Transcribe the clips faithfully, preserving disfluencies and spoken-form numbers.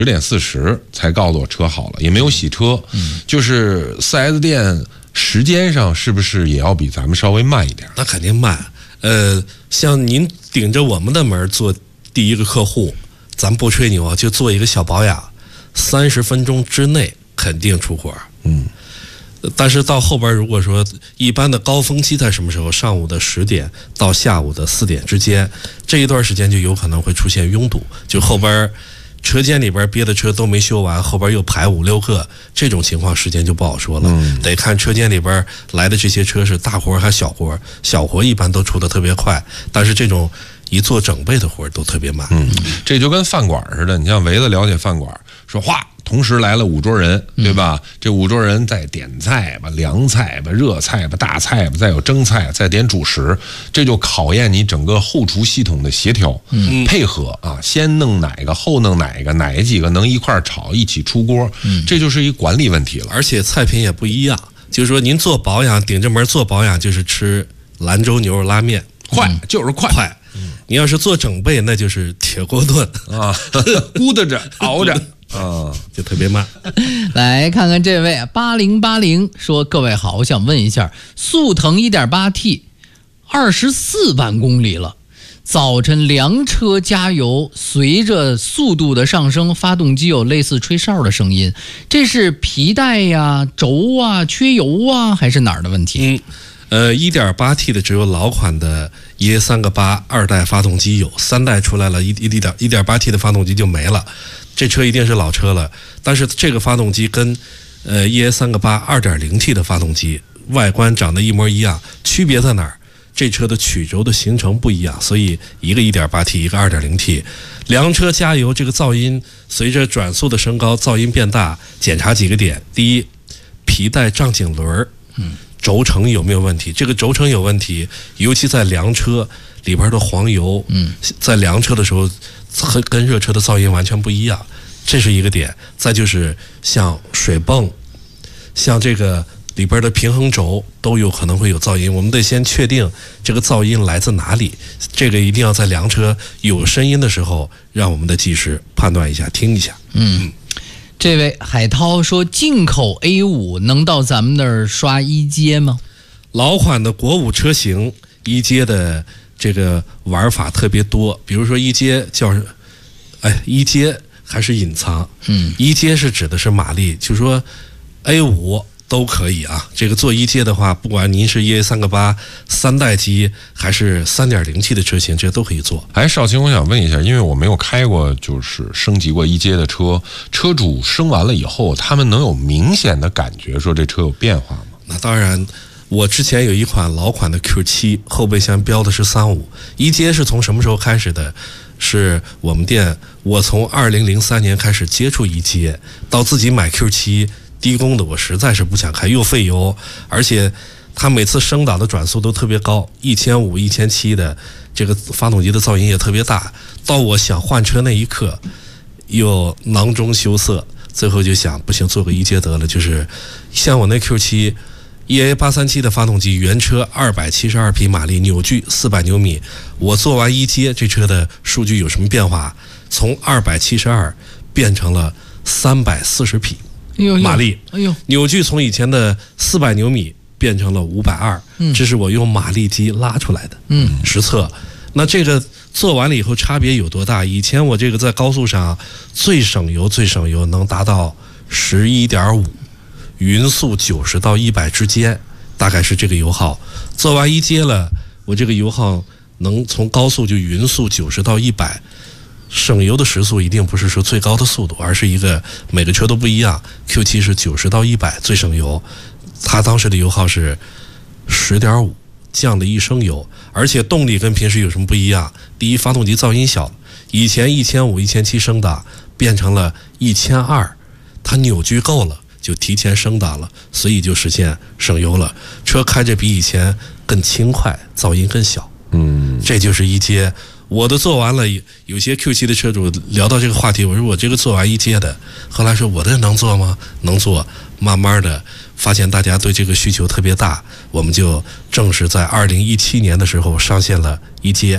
十点四十才告诉我车好了，也没有洗车，嗯、就是四 S 店时间上是不是也要比咱们稍微慢一点？ 那肯定慢。呃，像您顶着我们的门做第一个客户，咱不吹牛啊，就做一个小保养，三十分钟之内肯定出活。 嗯。 但是到后边，如果说一般的高峰期在什么时候？上午的十点到下午的四点之间，这一段时间就有可能会出现拥堵，就后边车间里边别的车都没修完，后边又排五六个，这种情况时间就不好说了。嗯、得看车间里边来的这些车是大活还是小活，小活一般都出的特别快，但是这种一做整备的活都特别慢。 嗯，这就跟饭馆似的，你像维子了解饭馆，说哗，同时来了五桌人，对吧？嗯、这五桌人再点菜吧、凉菜吧、热菜吧、大菜吧，再有蒸菜，再点主食，这就考验你整个后厨系统的协调、嗯、配合啊。先弄哪个，后弄哪个，哪几个能一块炒一起出锅，嗯、这就是一管理问题了。 而且菜品也不一样，就是说您做保养，顶着门做保养就是吃兰州牛肉拉面， 快、嗯、就是快快。嗯、你要是做整备，那就是铁锅炖啊，咕哒着熬着。啊， 就特别慢。 来看看这位八零八零说：“各位好，我想问一下，速腾 一点八 T 二十四万公里了，早晨凉车加油，随着速度的上升，发动机有类似吹哨的声音，这是皮带呀、轴啊、缺油啊，还是哪儿的问题？” 嗯。呃 一点八 T 的只有老款的 E A 三个八二代发动机有，三代出来了 一点八 T 的发动机就没了，这车一定是老车了。但是这个发动机跟呃 E A 三个八二点零 T 的发动机外观长得一模一样，区别在哪儿？这车的曲轴的行程不一样，所以一个 一点八 T 一个 二点零 T， 凉车加油这个噪音随着转速的升高噪音变大，检查几个点。第一，皮带胀紧轮，嗯轴承有没有问题？这个轴承有问题，尤其在凉车里边的黄油，嗯，在凉车的时候和跟热车的噪音完全不一样，这是一个点。再就是像水泵，像这个里边的平衡轴都有可能会有噪音，我们得先确定这个噪音来自哪里。这个一定要在凉车有声音的时候，让我们的技师判断一下，听一下。 嗯。这位海涛说：“进口 A 五 能到咱们那儿刷一阶吗？” 老款的国五车型一阶的这个玩法特别多，比如说一阶叫，哎，一阶还是隐藏，嗯，一阶是指的是马力，就说 A 五 都可以啊。这个做一阶的话，不管您是 E A 三个八三代机还是 三点零 T 的车型，这都可以做。 哎，少卿，我想问一下，因为我没有开过，就是升级过一阶的车，车主升完了以后，他们能有明显的感觉说这车有变化吗？ 那当然，我之前有一款老款的 Q 七， 后备箱标的是三五，一阶是从什么时候开始的？是我们店，我从二零零三年开始接触一阶，到自己买 Q 七。低功的我实在是不想开，又费油，而且它每次升档的转速都特别高，一千五、一千七的这个发动机的噪音也特别大。到我想换车那一刻，又囊中羞涩，最后就想不行，做个一阶得了。就是像我那 Q 七 E A 八三七的发动机，原车二百七十二匹马力，扭矩四百牛米。我做完一阶，这车的数据有什么变化？从二百七十二变成了三百四十匹。马力，哎呦，扭矩从以前的四百牛米变成了五百二，这是我用马力机拉出来的，嗯，实测。那这个做完了以后差别有多大？以前我这个在高速上最省油最省油能达到十一点五，匀速九十到一百之间，大概是这个油耗。做完一阶了，我这个油耗能从高速就匀速九十到一百。省油的时速一定不是说最高的速度，而是一个每个车都不一样。Q 七 是九十到一百最省油，它当时的油耗是 十点五， 降了一升油，而且动力跟平时有什么不一样？第一，发动机噪音小，以前一千五、一千七升档变成了一千二，它扭矩够了，就提前升档了，所以就实现省油了。车开着比以前更轻快，噪音更小。嗯，这就是一阶。我都做完了，有些 Q 七 的车主聊到这个话题，我说我这个做完一阶的，后来说我这能做吗？能做，慢慢的发现大家对这个需求特别大，我们就正式在二零一七年的时候上线了一阶，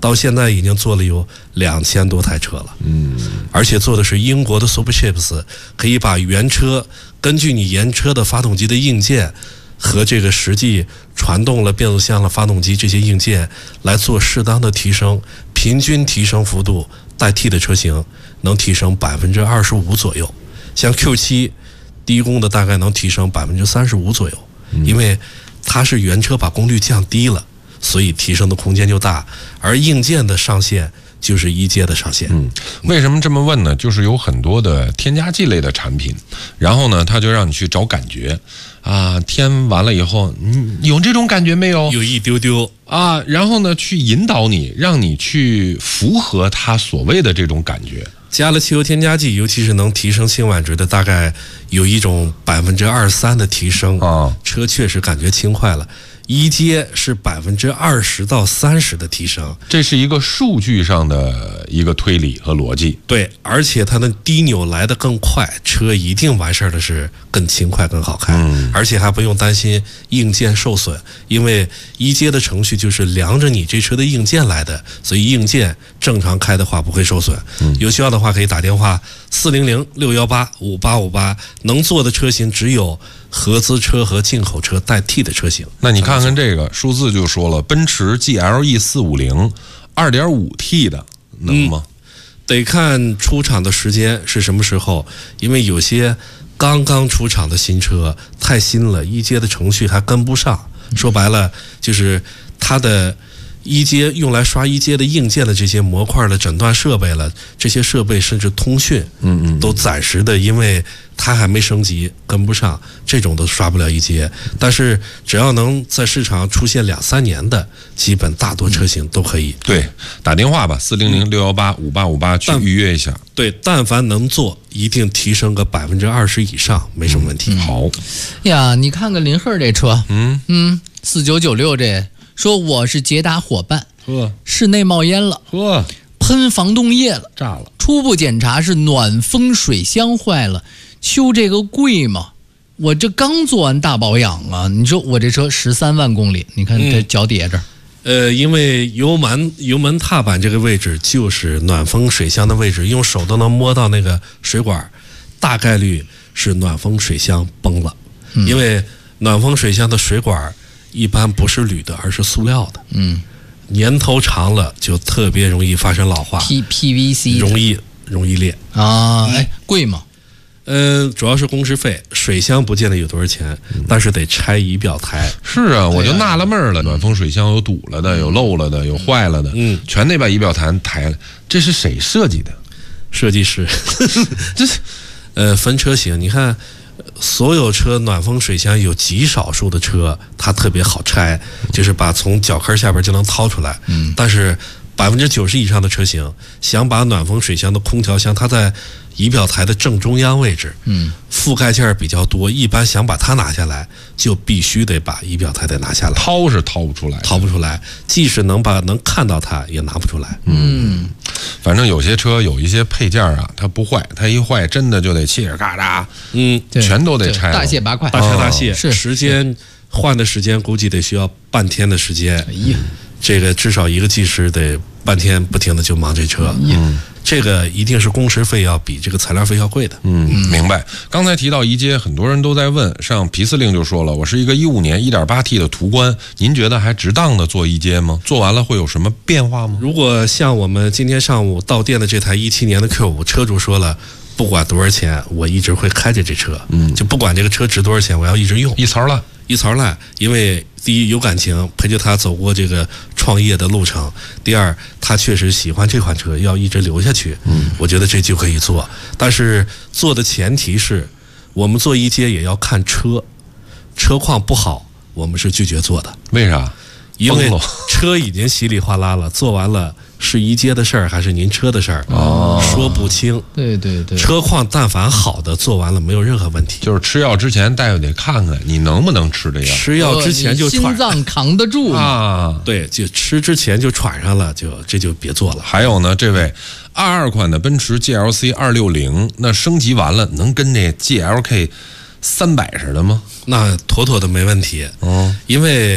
到现在已经做了有两千多台车了， 嗯， 而且做的是英国的 Superchips， 可以把原车根据你原车的发动机的硬件和这个实际传动了变速箱了发动机这些硬件来做适当的提升，平均提升幅度代替的车型能提升百分之二十五左右，像 Q 七低功的大概能提升百分之三十五左右，因为它是原车把功率降低了，所以提升的空间就大，而硬件的上限就是一阶的上限。 嗯，为什么这么问呢？就是有很多的添加剂类的产品，然后呢，他就让你去找感觉啊，添完了以后，你有这种感觉没有？ 有一丢丢啊，然后呢，去引导你，让你去符合他所谓的这种感觉。 加了汽油添加剂，尤其是能提升轻婉值的，大概有一种百分之二三的提升啊， 车确实感觉轻快了。一阶是百分之二十到三十的提升， 这是一个数据上的一个推理和逻辑。 对，而且它的低扭来得更快，车一定完事儿的是更轻快、更好开， 嗯， 而且还不用担心硬件受损，因为一阶的程序就是量着你这车的硬件来的，所以硬件正常开的话不会受损。嗯，有需要的话可以打电话四零零六幺八五八五八，能做的车型只有合资车和进口车代替的车型。 那你看看这个数字就说了，奔驰 G L E 四五零 二点五 T 的能吗？ 嗯，得看出厂的时间是什么时候，因为有些刚刚出厂的新车太新了，一阶的程序还跟不上，说白了就是它的一阶用来刷一阶的硬件的这些模块的诊断设备了，这些设备甚至通讯， 嗯嗯， 都暂时的，因为它还没升级，跟不上，这种都刷不了一阶。但是只要能在市场出现两三年的，基本大多车型都可以。 对，打电话吧，四零零六幺八五八五八去预约一下。 对，但凡能做，一定提升个百分之二十以上，没什么问题。 嗯、好呀，你看看林赫这车， 嗯嗯，四九九六这。说我是捷达伙伴， 呵， 室内冒烟了， 呵， 喷防冻液了， 炸了。 初步检查是暖风水箱坏了，修这个贵吗？我这刚做完大保养啊！你说我这车十三万公里，你看这脚底下这儿、 嗯，呃，因为油门油门踏板这个位置就是暖风水箱的位置，用手都能摸到那个水管，大概率是暖风水箱崩了，嗯、因为暖风水箱的水管一般不是铝的，而是塑料的。嗯，年头长了就特别容易发生老化。 P P V C 容易容易裂啊！哎，贵吗？ 嗯、呃，主要是工时费，水箱不见得有多少钱，嗯、但是得拆仪表台。 是啊，我就纳了闷了，暖风水箱有堵了的，有漏了的，有坏了的，嗯，全得把仪表台抬了。这是谁设计的？ 设计师。这是呃分车型，你看。所有车暖风水箱有极少数的车它特别好拆，就是把从脚坑下边就能掏出来。嗯，但是百分之九十以上的车型想把暖风水箱的空调箱，它在仪表台的正中央位置，嗯，覆盖件比较多，一般想把它拿下来，就必须得把仪表台得拿下来。 掏是掏不出来， 掏不出来，即使能把能看到它，也拿不出来。 嗯，反正有些车有一些配件啊，它不坏，它一坏真的就得嘁哩嘎喳， 嗯， 全都得拆， 大卸八块， 大拆大卸。 哦、是时间换的时间估计得需要半天的时间。哎呀，这个至少一个技师得半天不停的就忙这车。嗯。这个一定是工时费要比这个材料费要贵的。 嗯，明白。刚才提到一阶，很多人都在问，像皮司令就说了，我是一个一五年 一点八 T 的途观，您觉得还值当的做一阶吗？做完了会有什么变化吗？ 如果像我们今天上午到店的这台一七年的 Q 五，车主说了，不管多少钱，我一直会开着这车。嗯，就不管这个车值多少钱，我要一直用。 一槽烂， 一槽烂，因为第一有感情，陪着他走过这个创业的路程；第二，他确实喜欢这款车，要一直留下去。嗯，我觉得这就可以做，但是做的前提是，我们做一阶也要看车，车况不好，我们是拒绝做的。 为啥？ 因为车已经稀里哗啦了，做完了是一阶的事儿还是您车的事儿？哦，说不清。 对对对， 车况但凡好的，做完了没有任何问题。 就是吃药之前，大夫得看看你能不能吃这药。 吃药之前就喘， 心脏扛得住啊？ 对，就吃之前就喘上了，就这就别做了。 还有呢，这位二二款的奔驰 G L C 二六零，那升级完了能跟这 G L K 三百似的吗？ 那妥妥的没问题。哦，因为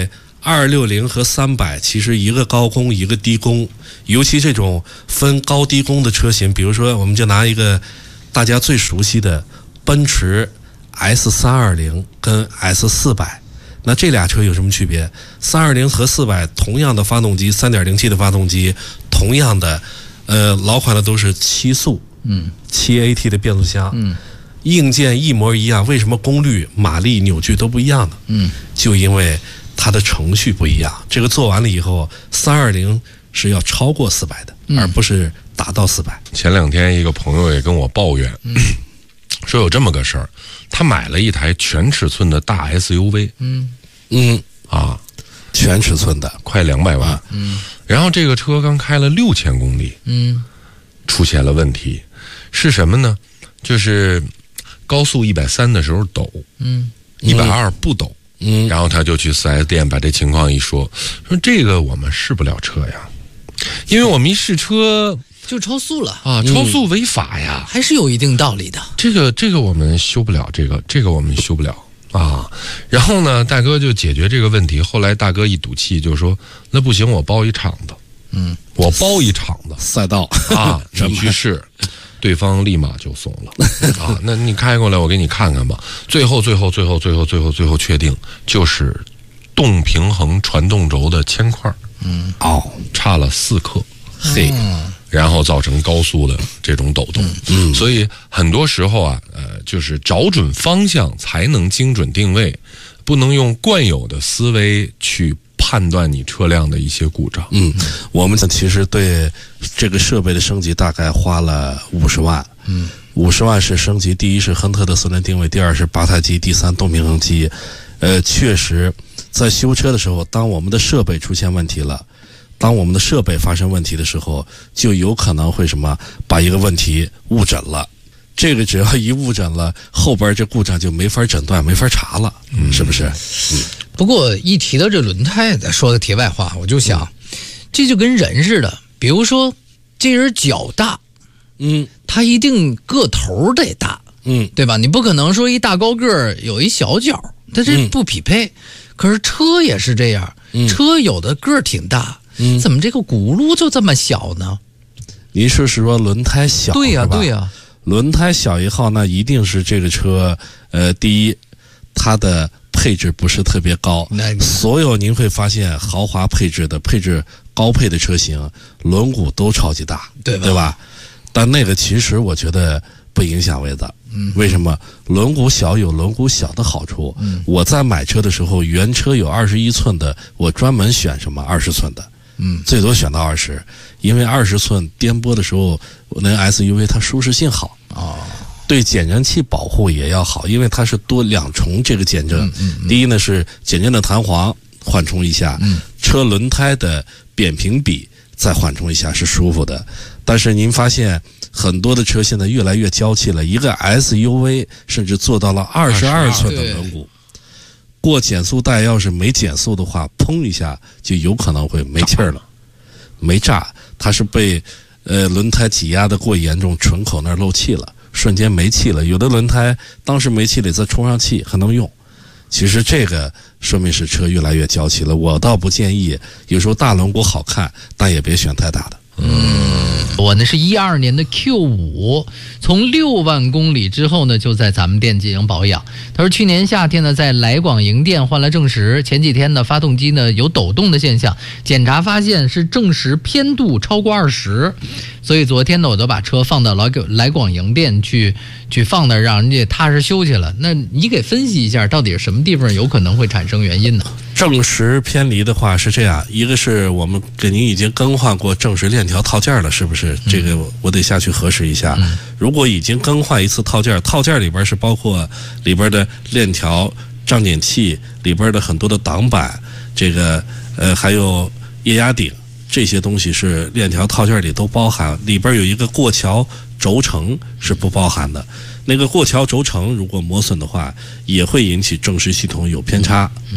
二六零和三百其实一个高功一个低功，尤其这种分高低功的车型，比如说我们就拿一个大家最熟悉的奔驰 S 三二零 跟 S 四百，那这俩车有什么区别？三二零和四百同样的发动机， 三点零 T 的发动机，同样的呃老款的都是七速， 嗯， 七 A T 的变速箱， 嗯， 硬件一模一样，为什么功率、马力、扭矩都不一样呢？ 嗯， 就因为它的程序不一样。这个做完了以后，三二零是要超过四百的， 嗯、 而不是达到四百。 前两天一个朋友也跟我抱怨， 嗯、 说有这么个事儿，他买了一台全尺寸的大 S U V， 嗯嗯啊， 全尺寸的， 快两百万， 嗯， 然后这个车刚开了六千公里， 嗯， 出现了问题，是什么呢？就是高速一百三的时候抖， 嗯， 一百二不抖， 嗯， 然后他就去 四 S 店把这情况一说，说这个我们试不了车呀，因为我们一试车就超速了啊，超速违法呀， 还是有一定道理的。 这个这个我们修不了，这个这个我们修不了啊。然后呢，大哥就解决这个问题。后来大哥一赌气就说：“那不行，我包一场子， 嗯， 我包一场子赛道啊，你去试。”对方立马就怂了啊！那你开过来，我给你看看吧。最后，最后，最后，最后，最后，最后确定就是动平衡传动轴的铅块， 嗯， 哦，差了四克， 嘿。 然后造成高速的这种抖动，嗯，所以很多时候啊，呃，就是找准方向才能精准定位，不能用惯有的思维去判断你车辆的一些故障。 嗯，我们其实对这个设备的升级大概花了五十万，嗯，五十万是升级，第一是亨特的四轮定位，第二是八胎机，第三动平衡机，呃，确实在修车的时候，当我们的设备出现问题了。当我们的设备发生问题的时候，就有可能会什么把一个问题误诊了。这个只要一误诊了，后边这故障就没法诊断，没法查了，嗯、是不是？ 嗯。不过一提到这轮胎，再说个题外话，我就想，嗯、这就跟人似的，比如说这人脚大， 嗯， 他一定个头得大， 嗯， 对吧？你不可能说一大高个儿有一小脚，他这不匹配。嗯、可是车也是这样， 嗯、 车有的个儿挺大。嗯，怎么这个轱辘就这么小呢？ 您是说轮胎小？ 对呀、 啊， 对呀、啊。 轮胎小一号，那一定是这个车，呃，第一，它的配置不是特别高。所有您会发现豪华配置的、配置高配的车型，轮毂都超级大， 对吧？ 对吧？但那个其实我觉得不影响味道。嗯，为什么？轮毂小有轮毂小的好处。嗯，我在买车的时候，原车有二十一寸的，我专门选什么二十寸的。嗯，最多选到二十，因为二十寸颠簸的时候，那 S U V 它舒适性好哦， 对减震器保护也要好，因为它是多两重这个减震。 嗯嗯嗯、 第一呢是减震的弹簧缓冲一下， 嗯、 车轮胎的扁平比再缓冲一下是舒服的。但是您发现很多的车现在越来越娇气了，一个 S U V 甚至做到了二十二寸的轮毂。过减速带要是没减速的话，砰一下就有可能会没气儿了，没炸，它是被呃轮胎挤压的过严重，唇口那儿漏气了，瞬间没气了。有的轮胎当时没气了，再充上气还能用。其实这个说明是车越来越娇气了。我倒不建议，有时候大轮毂好看，但也别选太大的。 嗯，我呢是一二年的 Q 五，从六万公里之后呢，就在咱们店进行保养。他说去年夏天呢，在来广营店换了正时，前几天呢，发动机呢有抖动的现象，检查发现是正时偏度超过二十，所以昨天呢，我就把车放到来来广营店去去放那儿，让人家踏实修去了。那你给分析一下，到底是什么地方有可能会产生原因呢？ 正时偏离的话是这样，一个是我们给您已经更换过正时链条套件了，是不是？这个我得下去核实一下。 嗯、 如果已经更换一次套件，套件里边是包括里边的链条、涨减器里边的很多的挡板，这个呃还有液压顶这些东西是链条套件里都包含，里边有一个过桥轴承是不包含的。那个过桥轴承如果磨损的话，也会引起正时系统有偏差。 嗯。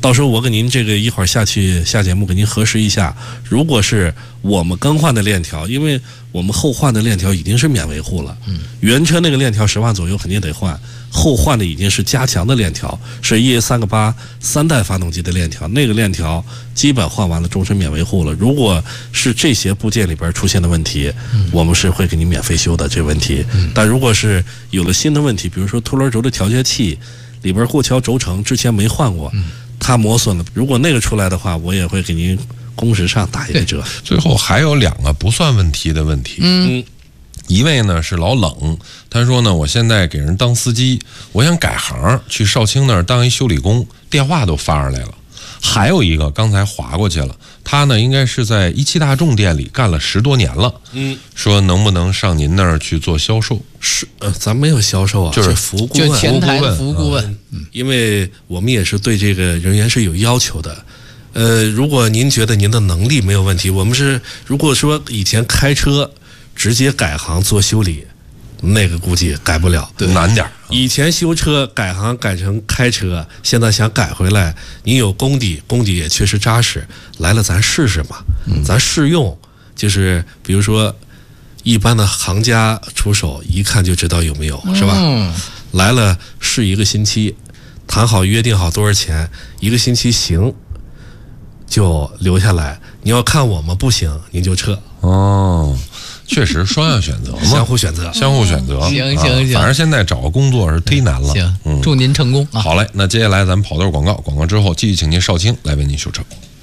到时候我给您这个一会儿下去下节目给您核实一下，如果是我们更换的链条，因为我们后换的链条已经是免维护了，嗯，原车那个链条十万左右肯定得换，后换的已经是加强的链条，是 E A 三个八三代发动机的链条，那个链条基本换完了，终身免维护了。如果是这些部件里边出现的问题，嗯、我们是会给你免费修的这问题。嗯、但如果是有了新的问题，比如说凸轮轴的调节器里边过桥轴承之前没换过，嗯、它磨损了，如果那个出来的话，我也会给您工时上打一个折。 最后还有两个不算问题的问题，嗯。一位呢是老冷，他说呢，我现在给人当司机，我想改行去少卿那儿当一修理工，电话都发上来了。还有一个刚才划过去了，他呢应该是在一汽大众店里干了十多年了，嗯，说能不能上您那儿去做销售？ 是，呃，咱没有销售啊， 就是服务顾问， 就前台的服务顾问， 嗯，因为我们也是对这个人员是有要求的。呃，如果您觉得您的能力没有问题，我们是如果说以前开车直接改行做修理，那个估计改不了， 难点。 以前修车改行改成开车，现在想改回来，你有功底，功底也确实扎实，来了咱试试嘛，嗯、咱试用，就是比如说一般的行家出手，一看就知道有没有，是吧？嗯、来了试一个星期，谈好约定好多少钱，一个星期行就留下来，你要看我们不行，您就撤。 哦。确实，双向选择嘛， 相互选择， 相互选择。 行行行， 反正现在找个工作是忒难了。 行， 嗯， 祝您成功啊！ 好嘞，那接下来咱们跑段广告，广告之后继续请您少卿来为您修车。